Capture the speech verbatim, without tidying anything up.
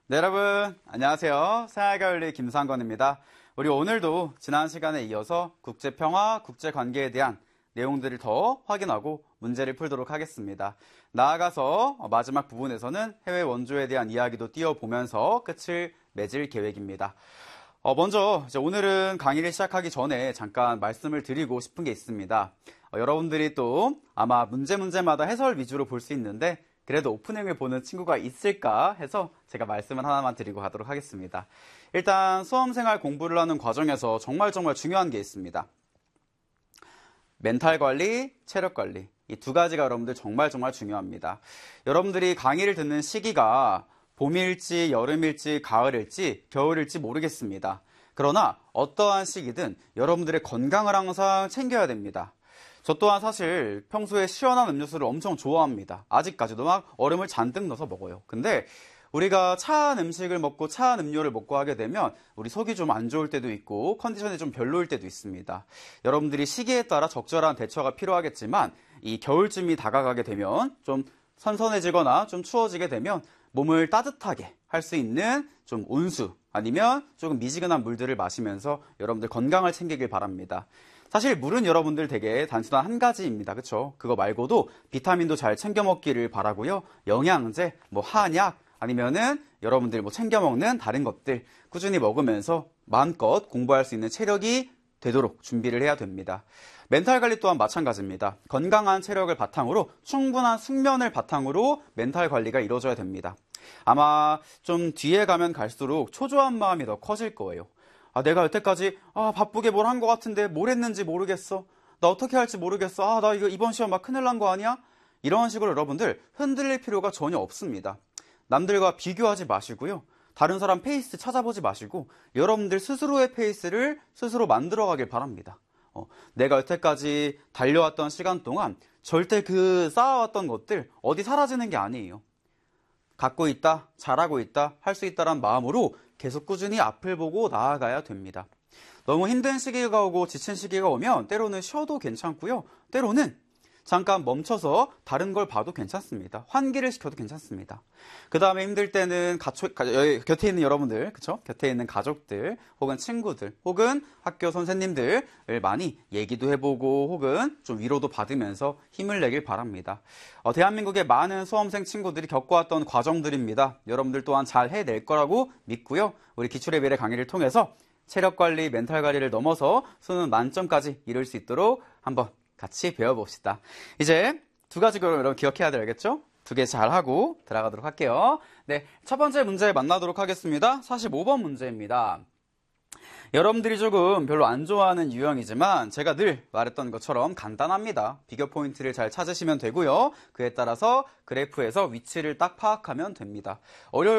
네, 여러분 안녕하세요. 생활관리 김상건입니다. 우리 오늘도 지난 시간에 이어서 국제평화, 국제관계에 대한 내용들을 더 확인하고 문제를 풀도록 하겠습니다. 나아가서 마지막 부분에서는 해외 원조에 대한 이야기도 띄워보면서 끝을 맺을 계획입니다. 어, 먼저 이제 오늘은 강의를 시작하기 전에 잠깐 말씀을 드리고 싶은 게 있습니다. 어, 여러분들이 또 아마 문제 문제마다 해설 위주로 볼 수 있는데 그래도 오프닝을 보는 친구가 있을까 해서 제가 말씀을 하나만 드리고 가도록 하겠습니다. 일단 수험생활 공부를 하는 과정에서 정말 정말 중요한 게 있습니다. 멘탈 관리, 체력 관리. 이 두 가지가 여러분들 정말 정말 중요합니다. 여러분들이 강의를 듣는 시기가 봄일지, 여름일지, 가을일지, 겨울일지 모르겠습니다. 그러나 어떠한 시기든 여러분들의 건강을 항상 챙겨야 됩니다. 저 또한 사실 평소에 시원한 음료수를 엄청 좋아합니다. 아직까지도 막 얼음을 잔뜩 넣어서 먹어요. 근데 우리가 차한 음식을 먹고 차한 음료를 먹고 하게 되면 우리 속이 좀 안 좋을 때도 있고 컨디션이 좀 별로일 때도 있습니다. 여러분들이 시기에 따라 적절한 대처가 필요하겠지만 이 겨울쯤이 다가가게 되면 좀 선선해지거나 좀 추워지게 되면 몸을 따뜻하게 할 수 있는 좀 온수 아니면 조금 미지근한 물들을 마시면서 여러분들 건강을 챙기길 바랍니다. 사실 물은 여러분들 되게 단순한 한 가지입니다. 그렇죠? 그거 말고도 비타민도 잘 챙겨 먹기를 바라고요. 영양제, 뭐 한약 아니면은 여러분들 뭐 챙겨 먹는 다른 것들 꾸준히 먹으면서 마음껏 공부할 수 있는 체력이 되도록 준비를 해야 됩니다. 멘탈 관리 또한 마찬가지입니다. 건강한 체력을 바탕으로 충분한 숙면을 바탕으로 멘탈 관리가 이루어져야 됩니다. 아마 좀 뒤에 가면 갈수록 초조한 마음이 더 커질 거예요. 아, 내가 여태까지 아, 바쁘게 뭘 한 것 같은데 뭘 했는지 모르겠어. 나 어떻게 할지 모르겠어. 아, 나 이거 이번 시험 막 큰일 난 거 아니야? 이런 식으로 여러분들 흔들릴 필요가 전혀 없습니다. 남들과 비교하지 마시고요. 다른 사람 페이스 찾아보지 마시고 여러분들 스스로의 페이스를 스스로 만들어가길 바랍니다. 어, 내가 여태까지 달려왔던 시간 동안 절대 그 쌓아왔던 것들 어디 사라지는 게 아니에요. 갖고 있다, 잘하고 있다, 할 수 있다란 마음으로 계속 꾸준히 앞을 보고 나아가야 됩니다. 너무 힘든 시기가 오고 지친 시기가 오면 때로는 쉬어도 괜찮고요. 때로는 잠깐 멈춰서 다른 걸 봐도 괜찮습니다. 환기를 시켜도 괜찮습니다. 그 다음에 힘들 때는 가초, 가, 곁에 있는 여러분들, 그쵸? 곁에 있는 가족들, 혹은 친구들, 혹은 학교 선생님들을 많이 얘기도 해보고, 혹은 좀 위로도 받으면서 힘을 내길 바랍니다. 어, 대한민국의 많은 수험생 친구들이 겪어왔던 과정들입니다. 여러분들 또한 잘 해낼 거라고 믿고요. 우리 기출의 미래 강의를 통해서 체력 관리, 멘탈 관리를 넘어서 수능 만점까지 이룰 수 있도록 한번 같이 배워봅시다. 이제 두 가지 걸 여러분 기억해야 되겠죠? 두 개 잘하고 들어가도록 할게요. 네, 첫 번째 문제 만나도록 하겠습니다. 사십오 번 문제입니다. 여러분들이 조금 별로 안 좋아하는 유형이지만 제가 늘 말했던 것처럼 간단합니다. 비교 포인트를 잘 찾으시면 되고요. 그에 따라서 그래프에서 위치를 딱 파악하면 됩니다. 어려울